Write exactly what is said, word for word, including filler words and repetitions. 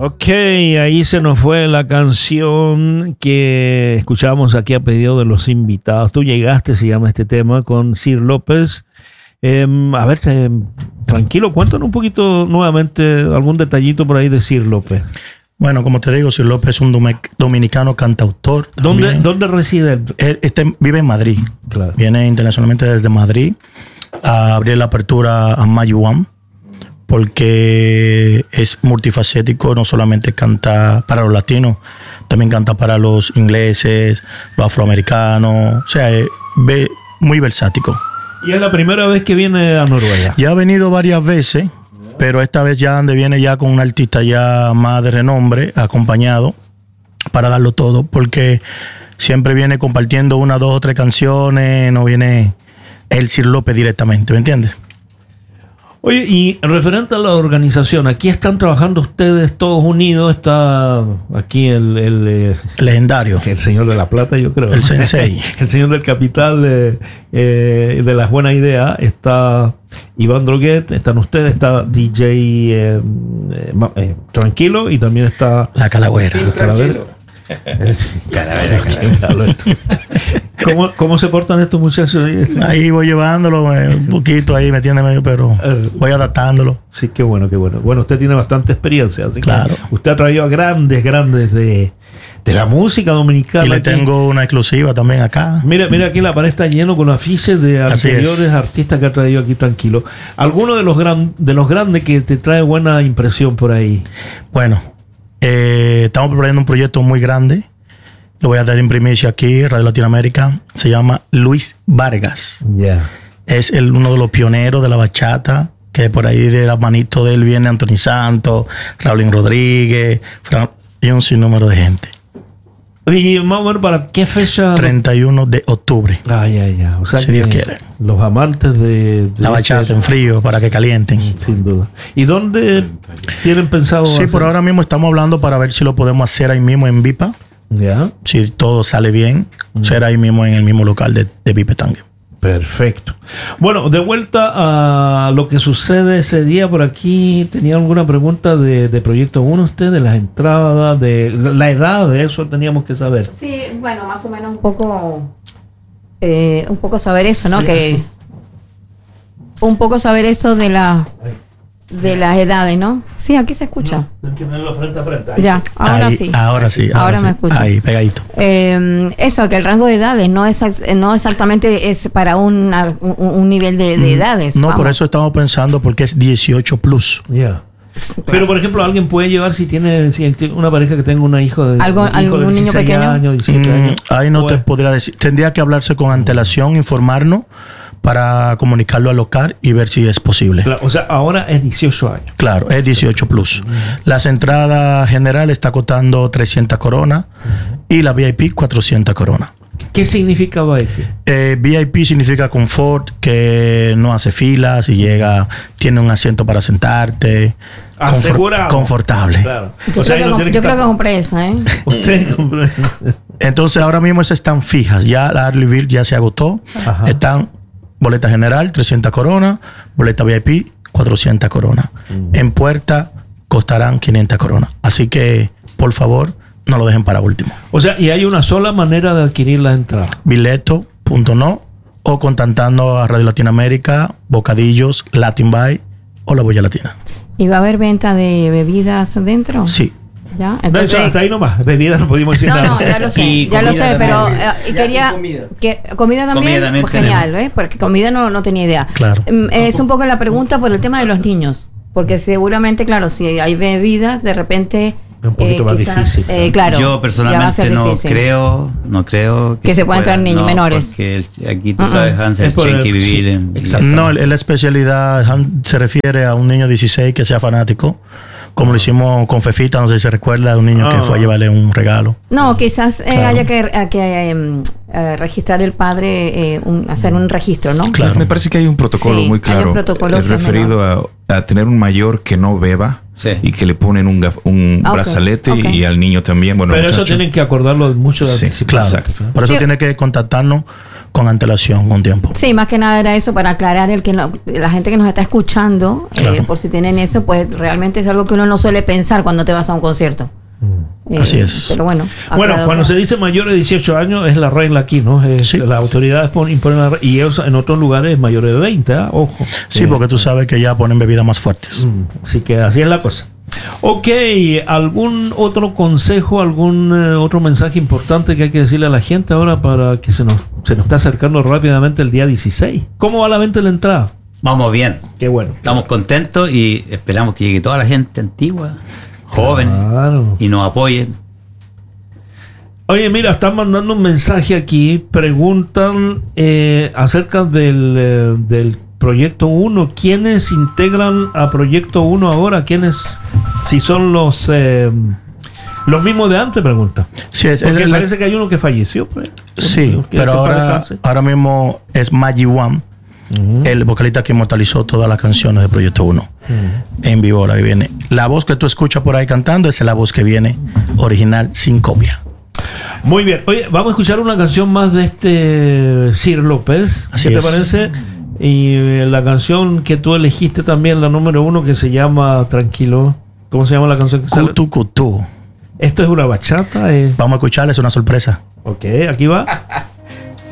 Ok, ahí se nos fue la canción que escuchamos aquí a pedido de los invitados. Tú llegaste, se llama este tema, con Sir López. Eh, a ver, eh, tranquilo, cuéntanos un poquito nuevamente algún detallito por ahí de Sir López. Bueno, como te digo, Sir López es un dominicano cantautor. ¿Dónde, ¿Dónde reside él? Él este, vive en Madrid. Claro. Viene internacionalmente desde Madrid a abrir la apertura a Mayuam, porque es multifacético, no solamente canta para los latinos, también canta para los ingleses, los afroamericanos, o sea, es muy versático. ¿Y es la primera vez que viene a Noruega? Ya ha venido varias veces, pero esta vez ya donde viene ya con un artista ya más de renombre, acompañado, para darlo todo, porque siempre viene compartiendo una, dos o tres canciones, no viene el Sir López directamente, ¿me entiendes? Oye, y referente a la organización, aquí están trabajando ustedes todos unidos, está aquí el... el eh, legendario. El señor de la plata, yo creo. El sensei. El señor del capital, eh, eh, de las buenas ideas, está Iván Droguet, están ustedes, está D J eh, eh, Tranquilo y también está... La Calavera. La Calavera. Calavera, Calavera. ¿Cómo, ¿Cómo se portan estos muchachos? Ahí voy llevándolo eh, un poquito ahí, ¿me entiendes? Pero voy adaptándolo. Sí, qué bueno, qué bueno. Bueno, usted tiene bastante experiencia, así claro. que usted ha traído a grandes, grandes de, de la música dominicana. Y le aquí. Tengo una exclusiva también acá. Mira, mira aquí la pared está lleno con afiches de anteriores artistas que ha traído aquí Tranquilo. ¿Alguno de los, gran, de los grandes que te trae buena impresión por ahí? Bueno, eh, estamos preparando un proyecto muy grande. Lo voy a dar en primicia aquí, Radio Latinoamérica. Se llama Luis Vargas. Yeah. Es el, uno de los pioneros de la bachata, que por ahí de las manitos de él viene Anthony Santos, Raulín Rodríguez, Fran, y un sinnúmero de gente. Y más o menos, ¿para qué fecha? treinta y uno de octubre. Ah, ya, ya. O sea, si Dios quiere. Los amantes de... de la bachata este, en frío, para que calienten. Sin duda. ¿Y dónde tienen pensado Sí, hacer? Por ahora mismo estamos hablando para ver si lo podemos hacer ahí mismo en Vipa. Ya. Si todo sale bien, mm. será ahí mismo en el mismo local de, de Vipetangue. Perfecto. Bueno, de vuelta a lo que sucede ese día por aquí, ¿tenía alguna pregunta de, de Proyecto uno usted? De las entradas, de la edad de eso teníamos que saber. Sí, bueno, más o menos un poco, eh, un poco saber eso, ¿no? Sí, que sí. Un poco saber eso de la... de las edades, ¿no? Sí, aquí se escucha. No, hay que verlo frente a frente. Ahí. Ya, ahora ahí, sí. Ahora sí. Ahora, ahora me sí. escucha. Ahí, pegadito. Eh, eso, que el rango de edades no es no exactamente es para una, un, un nivel de, de edades. No, vamos. por eso estamos pensando, porque es dieciocho plus. Ya. Yeah. Claro. Pero, por ejemplo, alguien puede llevar si tiene, si tiene una pareja que tenga una hijo de, ¿Algo, un hijo de niño pequeño? años, diecisiete mm, años. Ahí no pues, te podría decir. Tendría que hablarse con antelación, informarnos, para comunicarlo al local y ver si es posible. Claro, o sea, ahora es dieciocho años. Claro, es dieciocho plus. Uh-huh. Las entradas general está costando trescientas coronas uh-huh. y la V I P cuatrocientas coronas. ¿Qué significa V I P? Eh, V I P significa confort, que no hace filas y llega, tiene un asiento para sentarte. Asegurado. Confort, confortable. Claro. Yo, o sea, creo, no que, que yo creo que compré esa, ¿eh? Usted compró esa. Entonces, ahora mismo esas están fijas. Ya la Arleyville ya se agotó. Ajá. Están boleta general, trescientas coronas. Boleta V I P, cuatrocientas coronas. Uh-huh. En puerta costarán quinientas coronas. Así que, por favor, no lo dejen para último. O sea, y hay una sola manera de adquirir las entradas. Bileto punto no o contactando a Radio Latinoamérica, Bocadillos, Latin Buy o La Boya Latina. ¿Y va a haber venta de bebidas dentro? Sí. ¿Ya? Entonces, no, hasta ahí nomás. Bebidas no pudimos decir no, nada. No, ya lo sé. Y ya lo sé, también. pero eh, y quería... Comida. Que, ¿Comida también? Comida también pues genial, ¿ves? Porque comida no, no tenía idea. Claro. Eh, es un poco la pregunta por el tema de los niños. Porque seguramente, claro, si hay bebidas, de repente... Un poquito eh, más quizás, difícil. Eh, claro, yo personalmente no difícil. creo, no creo que, que se, se puedan entrar niños no, menores. Porque el, aquí tú uh-huh. sabes, Hans, el chenqui vivir sí, en, exacto. No, la especialidad se refiere a un niño de dieciséis que sea fanático. Como lo hicimos con Fefita, no sé si se recuerda, de un niño oh. que fue a llevarle un regalo. No, quizás eh, claro. haya que, que eh, eh, registrar el padre, eh, un, hacer un registro, ¿no? Claro. Me parece que hay un protocolo sí, muy claro. Hay un protocolo es referido a, a tener un mayor que no beba sí. y que le ponen un, gaf, un okay. brazalete okay. y al niño también. Bueno, pero muchacho. eso tienen que acordarlo mucho de sí, anticipación. Claro. Exacto. Por eso sí. tiene que contactarnos con antelación, con tiempo. Sí, más que nada era eso para aclarar el que no, la gente que nos está escuchando, claro. eh, por si tienen eso, pues realmente es algo que uno no suele pensar cuando te vas a un concierto. Mm. Eh, Así es. Pero bueno. Bueno, cuando que... se dice mayores de dieciocho años es la regla aquí, ¿no? Es, sí. Las autoridades imponen la, y ellos en otros lugares mayores de veinte, ¿eh? Ojo. Sí, eh, porque tú sabes que ya ponen bebidas más fuertes. Así que así es la cosa. Ok, ¿algún otro consejo, algún eh, otro mensaje importante que hay que decirle a la gente ahora para que se nos, se nos está acercando rápidamente el día dieciséis? ¿Cómo va la venta de la entrada? Vamos bien. Qué bueno. Estamos contentos y esperamos que llegue toda la gente antigua, joven, claro. y nos apoyen. Oye, mira, están mandando un mensaje aquí, preguntan eh, acerca del, eh, del Proyecto uno. ¿Quiénes integran a Proyecto uno ahora? ¿Quiénes? Si son los eh, los mismos de antes, pregunta. Sí, es, Porque es, parece la... que hay uno que falleció. Pues. Sí, que pero ahora, ahora mismo es Magic One, uh-huh. el vocalista que inmortalizó todas las canciones de Proyecto uno. Uh-huh. En vivo ahora viene. La voz que tú escuchas por ahí cantando es la voz que viene original, sin copia. Muy bien. Oye, vamos a escuchar una canción más de este Sir López. Así ¿Qué te es. parece? Y la canción que tú elegiste también, la número uno, que se llama Tranquilo. ¿Cómo se llama la canción que sale? Cutu Cutu. ¿Esto es una bachata? Es... Vamos a escucharla, es una sorpresa. Ok, aquí va.